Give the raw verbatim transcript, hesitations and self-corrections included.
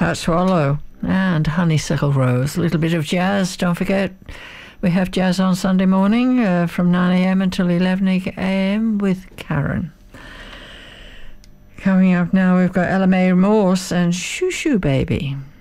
Cat Swallow and Honeysuckle Rose. A little bit of jazz. Don't forget, we have jazz on Sunday morning uh, from nine a.m. until eleven a.m. with Karen. Coming up now, we've got Ella Mae Morse and Shoo Shoo Baby.